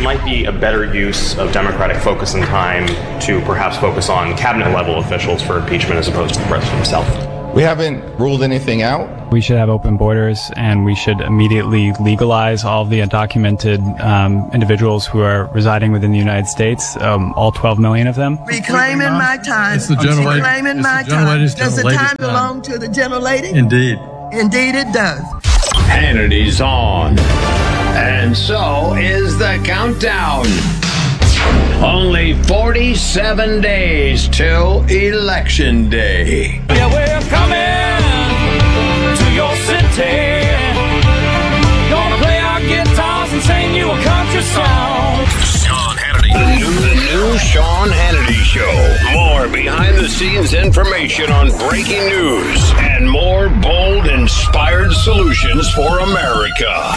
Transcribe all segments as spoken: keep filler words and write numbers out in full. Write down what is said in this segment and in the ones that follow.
might be a better use of Democratic focus and time to perhaps focus on cabinet level officials for impeachment as opposed to the president himself? We haven't ruled anything out. We should have open borders, and we should immediately legalize all of the undocumented um, individuals who are residing within the United States, um, all twelve million of them. Reclaiming my time. It's the gentle lady. Reclaiming my it's the gentle time. lady's Does the gentle time lady's belong to the gentle lady? Indeed. Indeed it does. Hannity's on. And so is the countdown. Only forty-seven days till Election Day. Yeah, we're coming to your city. Gonna play our guitars and sing you a country song. Sean Hannity. The new, the new Sean Hannity Show. More behind-the-scenes information on breaking news and more bold, inspired solutions for America.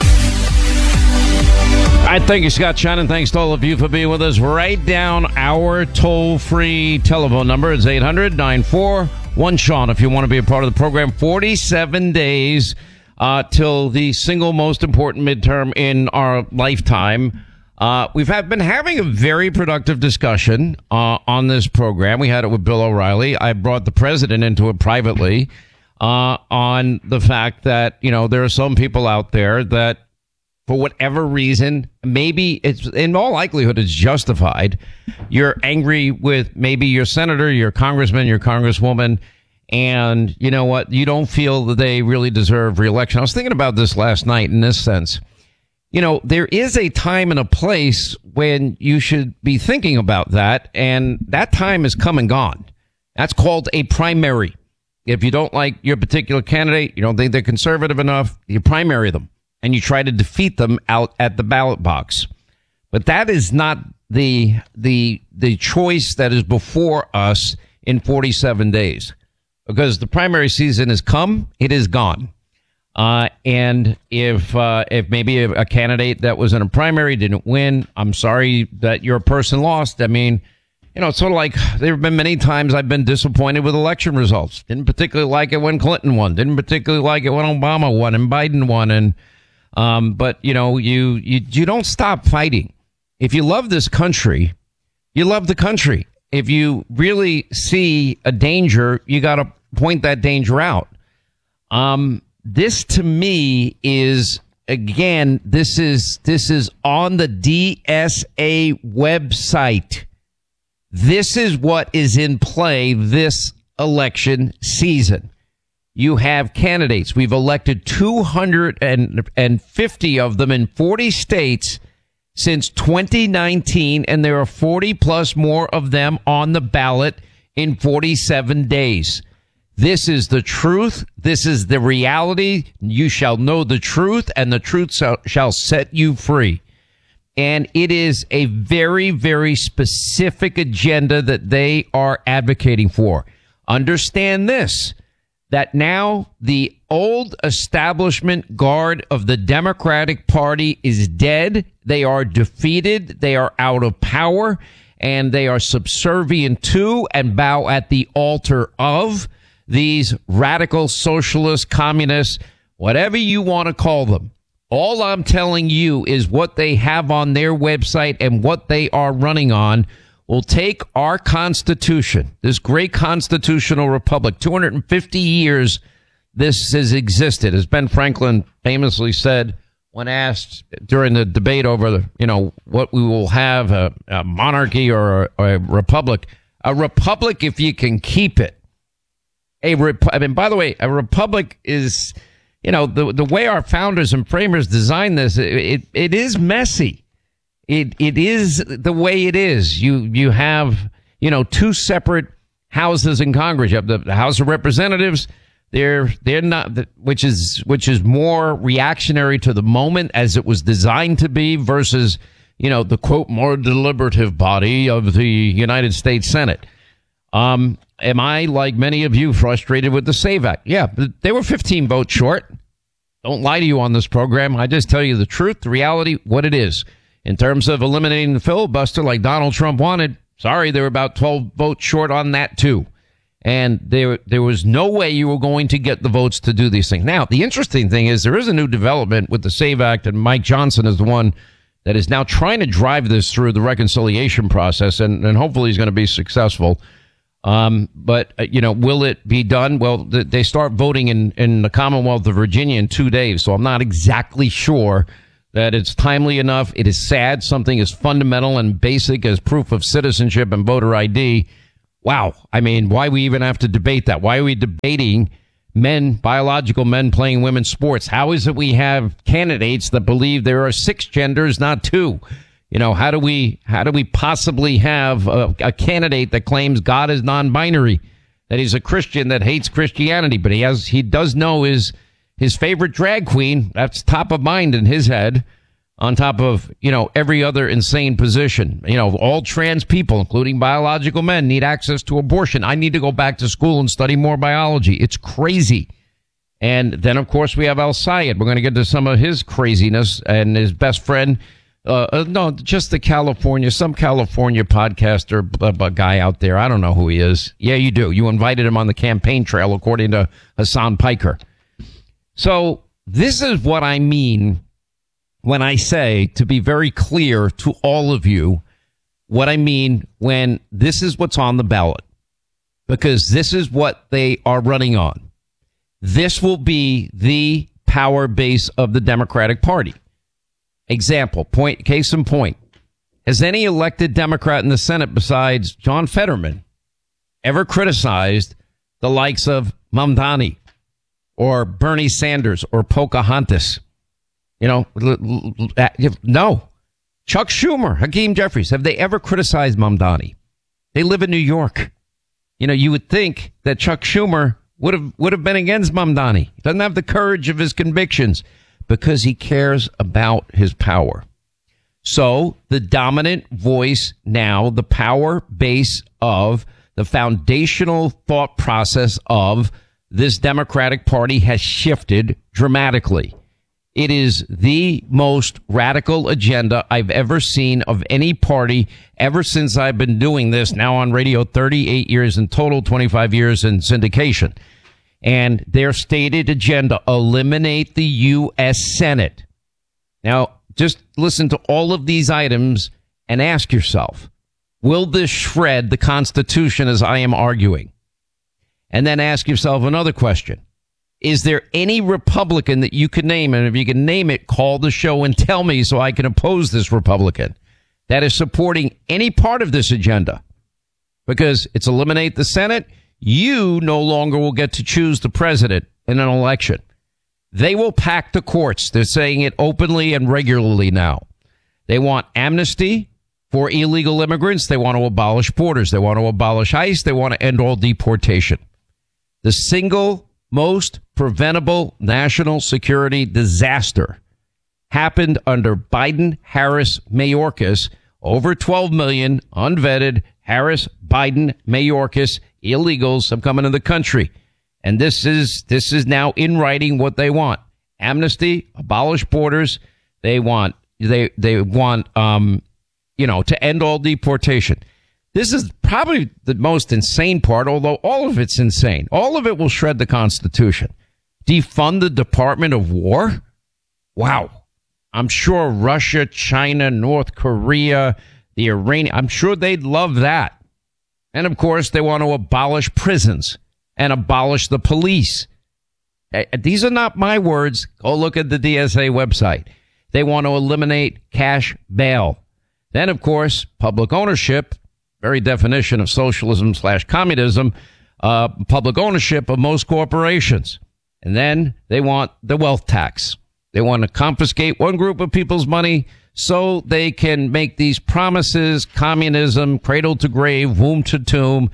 All right, thank you, Scott Shannon. Thanks to all of you for being with us. Write down our toll-free telephone number. It's eight hundred, nine four one, Sean if you want to be a part of the program. forty-seven days uh, till the single most important midterm in our lifetime. Uh, we've had, been having a very productive discussion uh, on this program. We had it with Bill O'Reilly. I brought the president into it privately uh, on the fact that, you know, there are some people out there that, for whatever reason, maybe it's in all likelihood it's justified. You're angry with maybe your senator, your congressman, your congresswoman, and you know what? You don't feel that they really deserve re-election. I was thinking about this last night in this sense. You know, there is a time and a place when you should be thinking about that, and that time is come and gone. That's called a primary. If you don't like your particular candidate, you don't think they're conservative enough, you primary them. And you try to defeat them out at the ballot box. But that is not the the the choice that is before us in forty-seven days. Because the primary season has come, it is gone. Uh, and if uh, if maybe a, a candidate that was in a primary didn't win, I'm sorry that your person lost. I mean, you know, it's sort of like there have been many times I've been disappointed with election results. Didn't particularly like it when Clinton won. Didn't particularly like it when Obama won and Biden won. And Um, but you know, you, you, you don't stop fighting. If you love this country, you love the country. If you really see a danger, you got to point that danger out. Um, this to me is, again, this is, this is on the D S A website. This is what is in play this election season. You have candidates. We've elected two hundred fifty of them in forty states since twenty nineteen, and there are forty plus more of them on the ballot in forty-seven days. This is the truth. This is the reality. You shall know the truth, and the truth shall set you free. And it is a very, very specific agenda that they are advocating for. Understand this, that now the old establishment guard of the Democratic Party is dead. They are defeated. They are out of power, and they are subservient to and bow at the altar of these radical socialist communists, whatever you want to call them. All I'm telling you is what they have on their website and what they are running on will take our Constitution, this great constitutional republic, two hundred fifty years this has existed. As Ben Franklin famously said when asked during the debate over, the, you know, what we will have, a, a monarchy or a, or a republic. A republic if you can keep it. A rep- I mean, by the way, a republic is, you know, the the way our founders and framers designed this, it it, it is messy. It it is the way it is. You you have, you know, two separate houses in Congress. You have the, the House of Representatives. They're they're not, which is which is more reactionary to the moment as it was designed to be, versus, you know, the quote more deliberative body of the United States Senate. Um, am I, like many of you, frustrated with the SAVE Act? Yeah, they were fifteen votes short. Don't lie to you on this program. I just tell you the truth, the reality, what it is. In terms of eliminating the filibuster like Donald Trump wanted, sorry, they were about twelve votes short on that too. And there there was no way you were going to get the votes to do these things. Now, the interesting thing is there is a new development with the SAVE Act, and Mike Johnson is the one that is now trying to drive this through the reconciliation process, and, and hopefully he's going to be successful. Um, but, uh, you know, will it be done? Well, th- they start voting in, in the Commonwealth of Virginia in two days, so I'm not exactly sure that it's timely enough. It is sad. Something as fundamental and basic as proof of citizenship and voter I D. Wow. I mean, why we even have to debate that? Why are we debating men, biological men playing women's sports? How is it we have candidates that believe there are six genders, not two? You know, how do we how do we possibly have a, a candidate that claims God is non-binary, that he's a Christian that hates Christianity, but he has he does know his his favorite drag queen, that's top of mind in his head, on top of, you know, every other insane position. You know, all trans people, including biological men, need access to abortion. I need to go back to school and study more biology. It's crazy. And then, of course, we have Al Sayed. We're going to get to some of his craziness, and his best friend. Uh, uh, no, just the California, some California podcaster uh, guy out there. I don't know who he is. Yeah, you do. You invited him on the campaign trail, according to Hassan Piker. So this is what I mean when I say, to be very clear to all of you, what I mean when this is what's on the ballot, because this is what they are running on. This will be the power base of the Democratic Party. Example, point, case in point. Has any elected Democrat in the Senate besides John Fetterman ever criticized the likes of Mamdani or Bernie Sanders or Pocahontas? You know, no. Chuck Schumer, Hakeem Jeffries, have they ever criticized Mamdani? They live in New York. You know, you would think that Chuck Schumer would have would have been against Mamdani. He doesn't have the courage of his convictions, because he cares about his power. So the dominant voice now, the power base of the foundational thought process of this Democratic Party has shifted dramatically. It is the most radical agenda I've ever seen of any party ever since I've been doing this now on radio, thirty-eight years in total, twenty-five years in syndication. And their stated agenda, eliminate the U S Senate. Now, just listen to all of these items and ask yourself, will this shred the Constitution as I am arguing? And then ask yourself another question. Is there any Republican that you could name, and if you can name it, call the show and tell me so I can oppose this Republican, that is supporting any part of this agenda? Because it's eliminate the Senate. You no longer will get to choose the president in an election. They will pack the courts. They're saying it openly and regularly now. They want amnesty for illegal immigrants. They want to abolish borders. They want to abolish ICE. They want to end all deportation. The single most preventable national security disaster happened under Biden-Harris Mayorkas. Over twelve million unvetted Harris, Biden, Mayorkas illegals have come into the country. And this is this is now in writing what they want. Amnesty, abolish borders. They want they they want um you know to end all deportation. This is probably the most insane part, although all of it's insane. All of it will shred the Constitution. Defund the Department of War? Wow. I'm sure Russia, China, North Korea, the Iranian, I'm sure they'd love that. And of course, they want to abolish prisons and abolish the police. These are not my words. Go look at the D S A website. They want to eliminate cash bail. Then, of course, public ownership, very definition of socialism slash communism, uh, public ownership of most corporations. And then they want the wealth tax. They want to confiscate one group of people's money so they can make these promises, communism, cradle to grave, womb to tomb,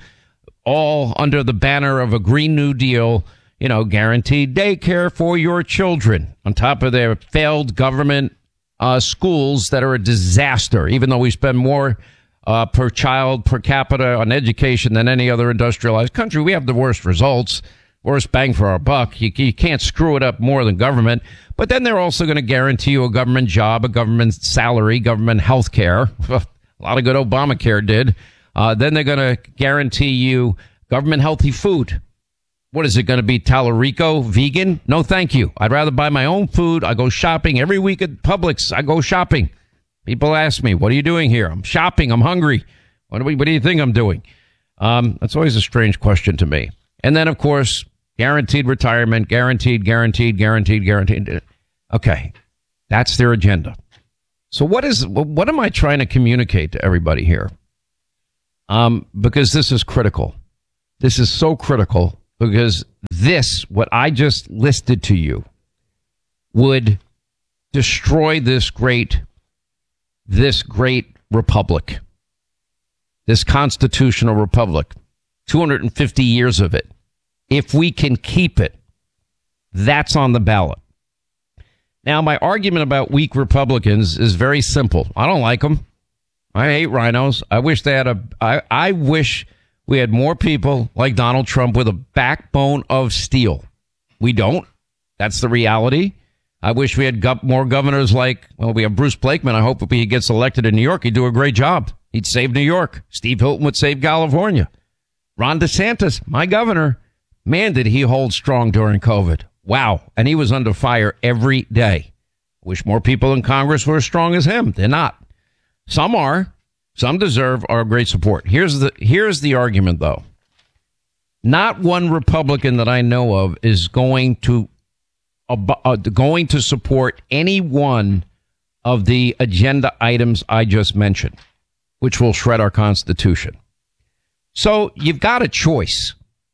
all under the banner of a Green New Deal, you know, guaranteed daycare for your children on top of their failed government uh, schools that are a disaster. Even though we spend more uh, per child per capita on education than any other industrialized country, we have the worst results. Worst bang for our buck. You, you can't screw it up more than government. But then they're also going to guarantee you a government job, a government salary, government health care. A lot of good Obamacare did. Uh, then they're going to guarantee you government healthy food. What is it going to be? Tallarico vegan? No, thank you. I'd rather buy my own food. I go shopping every week at Publix. I go shopping. People ask me, what are you doing here? I'm shopping. I'm hungry. What do, we, what do you think I'm doing? Um, that's always a strange question to me. And then, of course, guaranteed retirement, guaranteed, guaranteed, guaranteed, guaranteed. Okay, that's their agenda. So what is what am I trying to communicate to everybody here? Um, because this is critical. This is so critical because this, what I just listed to you, would destroy this great, this great republic, this constitutional republic, two hundred fifty years of it. If we can keep it, that's on the ballot. Now, my argument about weak Republicans is very simple. I don't like them. I hate rhinos. I wish they had a, I, I wish we had more people like Donald Trump with a backbone of steel. We don't. That's the reality. I wish we had go- more governors like, well, we have Bruce Blakeman. I hope if he gets elected in New York, he'd do a great job. He'd save New York. Steve Hilton would save California. Ron DeSantis, my governor, man, did he hold strong during COVID. Wow. And he was under fire every day. Wish more people in Congress were as strong as him. They're not. Some are. Some deserve our great support. Here's the here's the argument, though. Not one Republican that I know of is going to uh, uh, going to support any one of the agenda items I just mentioned, which will shred our Constitution. So you've got a choice.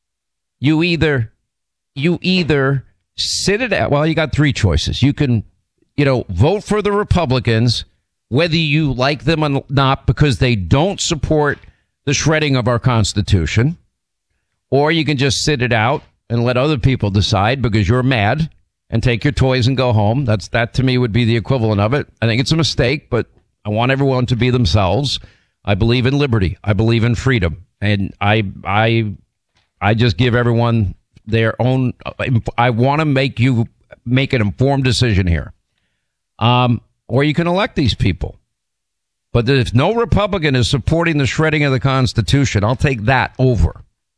You either you either sit it out. Well, you got three choices. You can, you know, vote for the Republicans, whether you like them or not, because they don't support the shredding of our Constitution, or you can just sit it out and let other people decide because you're mad and take your toys and go home. That's that to me would be the equivalent of it. I think it's a mistake, but I want everyone to be themselves. I believe in liberty. I believe in freedom, and I I I just give everyone their own. I want to make you make an informed decision here. Um, or you can elect these people. But if no Republican is supporting the shredding of the Constitution, I'll take that over.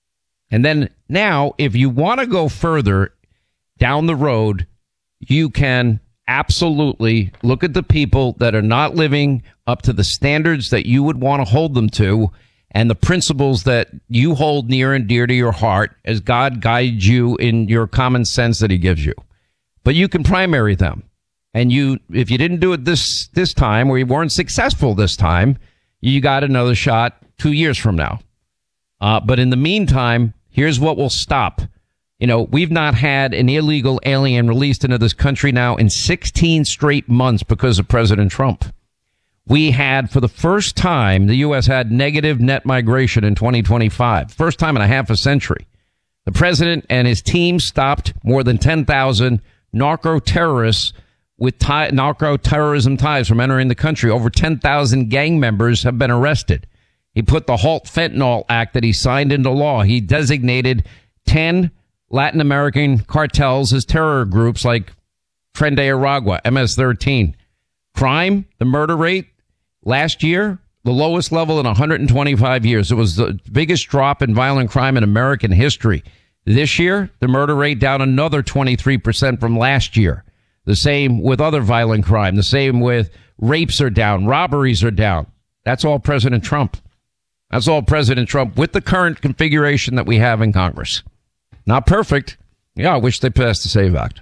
And then now, if you want to go further down the road, you can absolutely look at the people that are not living up to the standards that you would want to hold them to and the principles that you hold near and dear to your heart as God guides you in your common sense that he gives you. But you can primary them. And you, if you didn't do it this, this time, or you weren't successful this time, you got another shot two years from now. Uh, but in the meantime, here's what will stop. You know, we've not had an illegal alien released into this country now in sixteen straight months because of President Trump. We had, for the first time, the U S had negative net migration in twenty twenty-five. First time in a half a century. The president and his team stopped more than ten thousand narco terrorists with tie, narco-terrorism ties from entering the country. Over ten thousand gang members have been arrested. He put the Halt Fentanyl Act that he signed into law. He designated ten Latin American cartels as terror groups like Tren de Aragua, M S thirteen. Crime, the murder rate, last year, the lowest level in one hundred twenty-five years. It was the biggest drop in violent crime in American history. This year, the murder rate down another twenty-three percent from last year. The same with other violent crime. The same with rapes are down. Robberies are down. That's all President Trump. That's all President Trump with the current configuration that we have in Congress. Not perfect. Yeah, I wish they passed the SAVE Act.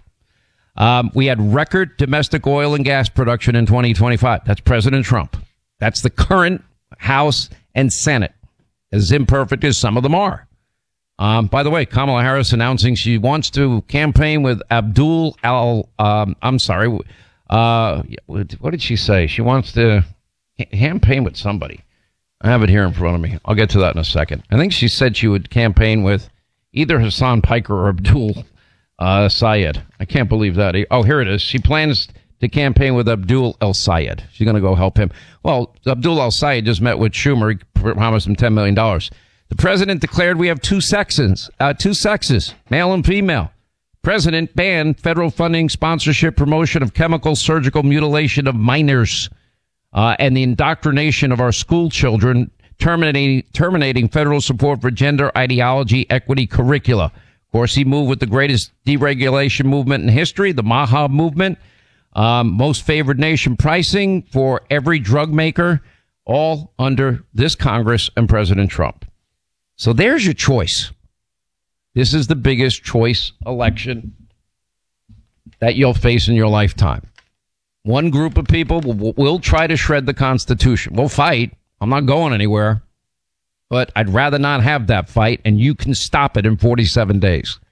Um, we had record domestic oil and gas production in twenty twenty-five. That's President Trump. That's the current House and Senate, as imperfect as some of them are. Um, by the way, Kamala Harris announcing she wants to campaign with Abdul al, um, I'm sorry, uh, what did she say? She wants to campaign with somebody. I have it here in front of me. I'll get to that in a second. I think she said she would campaign with either Hassan Piker or Abdul uh, Sayed. I can't believe that. Oh, here it is. She plans to campaign with Abdul El Sayed. She's going to go help him. Well, Abdul El Sayed just met with Schumer. He promised him ten million dollars. The president declared we have two sexes, uh, two sexes, male and female. President banned federal funding, sponsorship, promotion of chemical surgical mutilation of minors, uh, and the indoctrination of our school children, terminating, terminating federal support for gender ideology equity curricula. Of course, he moved with the greatest deregulation movement in history, the MAHA movement. Um, most favored nation pricing for every drug maker, all under this Congress and President Trump. So there's your choice. This is the biggest choice election that you'll face in your lifetime. One group of people will, will try to shred the Constitution. We'll fight. I'm not going anywhere. But I'd rather not have that fight, and you can stop it in forty-seven days.